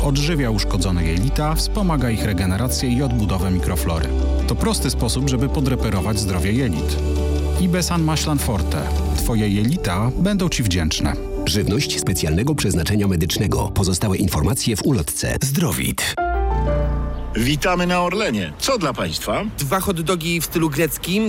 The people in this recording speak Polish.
Odżywia uszkodzone jelita, wspomaga ich regenerację i odbudowę mikroflory. To prosty sposób, żeby podreperować zdrowie jelit. Ibesan Maślan Forte. Twoje jelita będą Ci wdzięczne. Żywność specjalnego przeznaczenia medycznego. Pozostałe informacje w ulotce. Zdrowit. Witamy na Orlenie. Co dla Państwa? 2 hot dogi w stylu greckim,